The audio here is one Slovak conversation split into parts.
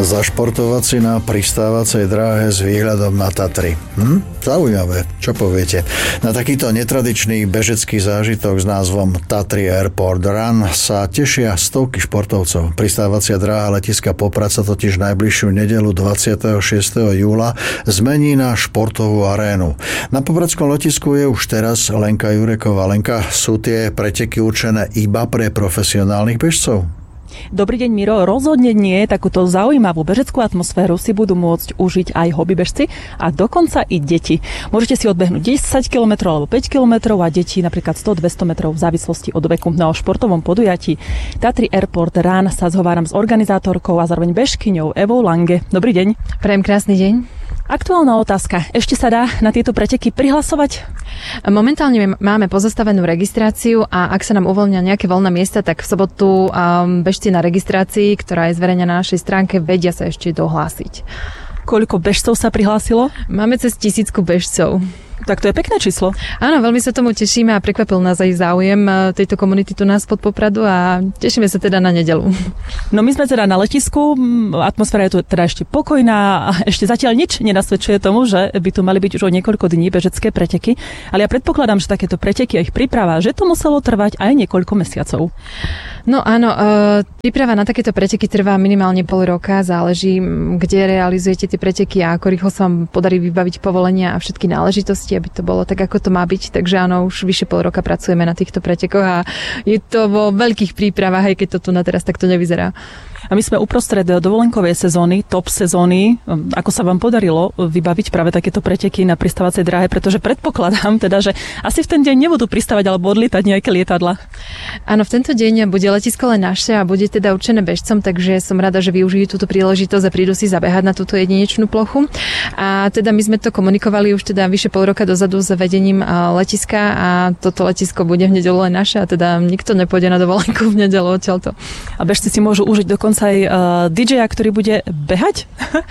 Zašportovať si na pristávacej dráhe s výhľadom na Tatry. Zaujímavé, čo poviete? Na takýto netradičný bežecký zážitok s názvom Tatry Airport Run sa tešia stovky športovcov. Pristávacia dráha letiska Poprad sa totiž najbližšiu nedeľu 26. júla zmení na športovú arénu. Na popradskom letisku je už teraz Lenka Jureková. Lenka, sú tie preteky určené iba pre profesionálnych bežcov? Dobrý deň, Miro. Rozhodne nie. Takúto zaujímavú bežeckú atmosféru si budú môcť užiť aj hobbybežci a dokonca i deti. Môžete si odbehnúť 10 km alebo 5 km a deti napríklad 100-200 metrov v závislosti od veku. Na športovom podujatí Tatry Airport Run sa zhováram s organizátorkou a zároveň bežkyňou Evou Lange. Dobrý deň. Prajem krásny deň. Aktuálna otázka. Ešte sa dá na tieto preteky prihlasovať? Momentálne máme pozastavenú registráciu a ak sa nám uvoľnia nejaké voľné miesta, tak v sobotu bežci na registrácii, ktorá je zverejnená na našej stránke, vedia sa ešte dohlásiť. Koľko bežcov sa prihlásilo? Máme cez 1000 bežcov. Tak to je pekné číslo. Áno, veľmi sa tomu tešíme a prekvapil nás aj záujem tejto komunity tu nás pod Popradu a tešíme sa teda na nedeľu. No my sme teda na letisku, atmosféra je tu teda ešte pokojná a ešte zatiaľ nič nenasvedčuje tomu, že by tu mali byť už o niekoľko dní bežecké preteky, ale ja predpokladám, že takéto preteky a ich príprava, že to muselo trvať aj niekoľko mesiacov. No áno, príprava na takéto preteky trvá minimálne pol roka, záleží, kde realizujete tie preteky a ako rýchlo sa vám podarí vybaviť povolenia a všetky náležitosti, aby to bolo tak, ako to má byť. Takže áno, už vyše pol roka pracujeme na týchto pretekoch a je to vo veľkých prípravách, aj keď to tu na teraz takto nevyzerá. A my sme uprostred dovolenkovej sezóny, top sezóny. Ako sa vám podarilo vybaviť práve takéto preteky na pristávacej dráhe? Pretože predpokladám teda, že asi v ten deň nebudú pristávať alebo odlietať nejaké lietadla. Áno, v tento deň bude letisko len naše a bude teda určené bežcom, takže som rada, že využijú túto príležitosť a prídu si zabehať na túto jedinečnú plochu. A teda my sme to komunikovali už teda vyše pol roka dozadu s vedením letiska a toto letisko bude v nedeľu len naše a teda nikto nepôjde na dovolenku v nedeľu odtiaľto. A bežci si môžu užiť dokonca aj DJ-a, ktorý bude behať?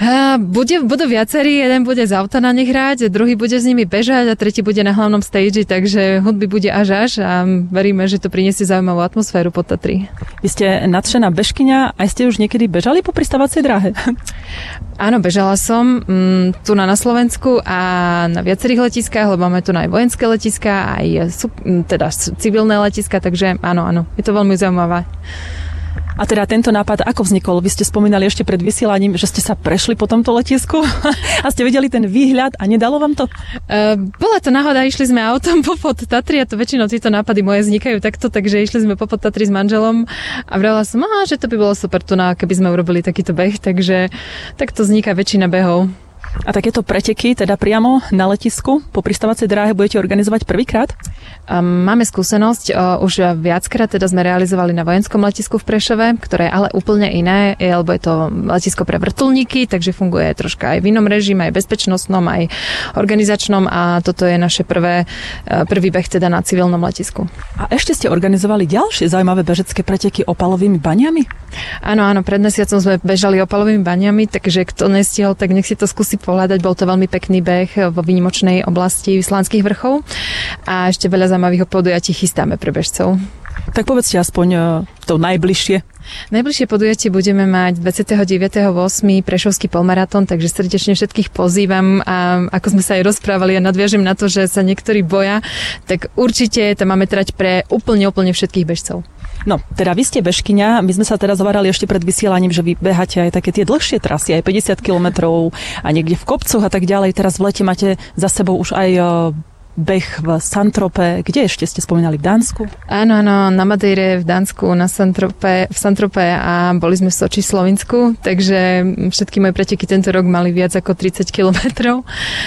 Budú viacerí, jeden bude z auta na nich hrať, druhý bude s nimi bežať a tretí bude na hlavnom stage, takže hudby bude až a veríme, že to priniesie zaujímavú atmosféru pod Tatry. Vy ste nadšená bežkyňa a ste už niekedy bežali po pristávacej dráhe? Áno, bežala som tu na Slovensku a na viacerých letiskách, lebo máme tu aj vojenské letiská, aj teda civilné letiska, takže áno, je to veľmi zaujímavé. A teda tento nápad ako vznikol? Vy ste spomínali ešte pred vysielaním, že ste sa prešli po tomto letisku a ste videli ten výhľad a nedalo vám to? Bola to náhoda, išli sme autom popod Tatry a to väčšinou tieto nápady moje vznikajú takto, takže išli sme popod Tatry s manželom a vrala som, že to by bolo super tu, keby sme urobili takýto beh, takže takto vzniká väčšina behov. A takéto preteky, teda priamo na letisku po pristávacej dráhe budete organizovať prvýkrát? Máme skúsenosť, už viackrát teda sme realizovali na vojenskom letisku v Prešove, ktoré je ale úplne iné, lebo je to letisko pre vrtuľníky, takže funguje troška aj v inom režime, aj bezpečnostnom, aj organizačnom a toto je naše prvý beh teda na civilnom letisku. A ešte ste organizovali ďalšie zaujímavé bežecké preteky Opalovými baniami? Áno, pred mesiacom sme bežali Opalovými baniami, takže kto nestihol, tak nech si to skúsi pohľadať. Bol to veľmi pekný beh vo výnimočnej oblasti Slánskych vrchov a ešte veľa zaujímavých podujatí chystáme pre bežcov. Tak povedzte aspoň to najbližšie. Najbližšie podujatie budeme mať 29.8. Prešovský polmaratón, takže srdečne všetkých pozývam a ako sme sa aj rozprávali a nadviažem na to, že sa niektorí boja, tak určite tam máme trať pre úplne všetkých bežcov. No, teda vy ste bežkyňa, my sme sa teraz hovárali ešte pred vysielaním, že vy beháte aj také tie dlhšie trasy, aj 50 kilometrov a niekde v kopcoch a tak ďalej. Teraz v lete máte za sebou už aj beh v Saint-Tropez. Kde ešte ste spomínali? V Dánsku? Áno, na Madeire, v Dánsku, v Saint-Tropez a boli sme v Soči, Slovinsku, takže všetky moje preteky tento rok mali viac ako 30 kilometrov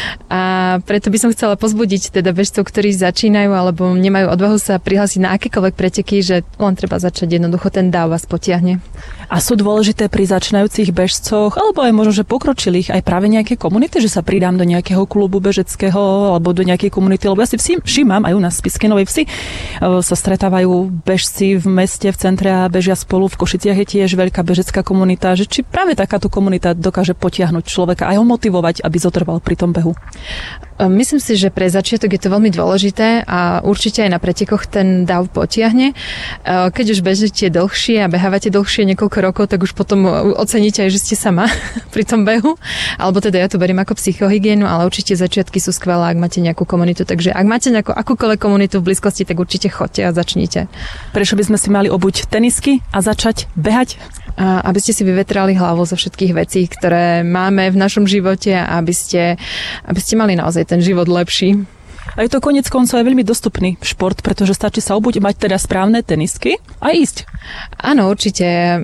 a preto by som chcela pozbudiť teda bežcov, ktorí začínajú alebo nemajú odvahu sa prihlásiť na akékoľvek preteky, že len treba začať, jednoducho ten dáv vás potiahne. A sú dôležité pri začínajúcich bežcoch, alebo aj možno, že pokročilých aj práve nejaké komunity, že sa pridám do nejakého klubu bežeckého alebo do nejakej komunity komunity, lebo ja si všímam aj u nás v Spišskej Novej Vsi sa stretávajú bežci v meste, v centre a bežia spolu. V Košiciach je tiež veľká bežecká komunita, že či práve takáto komunita dokáže potiahnuť človeka aj ho motivovať, aby zotrval pri tom behu. Myslím si, že pre začiatok je to veľmi dôležité a určite aj na pretekoch ten dav potiahne. Keď už bežíte dlhšie a behávate dlhšie niekoľko rokov, tak už potom oceníte aj, že ste sama pri tom behu. Alebo teda ja to beriem ako psychohygienu, ale určite začiatky sú skvelé, ak máte nejakú komunitu. Takže ak máte nejakú akúkoľvek komunitu v blízkosti, tak určite choďte a začnite. Prečo by sme si mali obuť tenisky a začať behať? Aby ste si vyvetrali hlavu zo všetkých vecí, ktoré máme v našom živote a aby ste mali naozaj ten život lepší. A je to koniec koncov aj veľmi dostupný šport, pretože stačí sa obuť, mať teda správne tenisky a ísť. Áno, určite.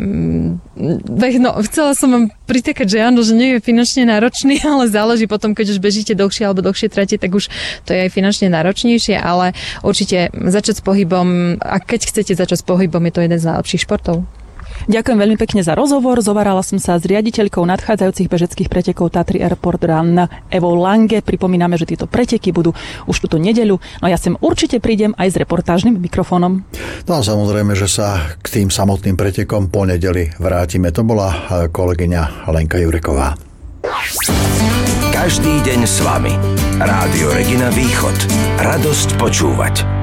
Chcela som vám pritekať, že áno, že nie je finančne náročný, ale záleží potom, keď už bežíte dlhšie alebo dlhšie trate, tak už to je aj finančne náročnejšie, ale určite začať s pohybom, a keď chcete začať s pohybom, je to jeden z najlepších športov. Ďakujem veľmi pekne za rozhovor. Zovarala som sa s riaditeľkou nadchádzajúcich bežeckých pretekov Tatry Airport Run Evou Lange. Pripomíname, že tieto preteky budú už túto nedeľu. No ja sem určite prídem aj s reportážnym mikrofónom. No a samozrejme, že sa k tým samotným pretekom po nedeli vrátime. To bola kolegyňa Lenka Jureková. Každý deň s vami. Rádio Regina Východ. Radosť počúvať.